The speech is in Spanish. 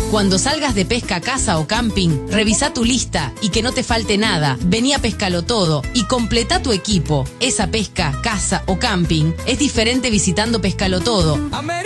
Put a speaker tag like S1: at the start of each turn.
S1: Cuando salgas de pesca, casa o camping, revisa tu lista y que no te falte nada. Vení a Pescalo Todo y completa tu equipo. Esa pesca, casa o camping es diferente visitando Pescalo Todo.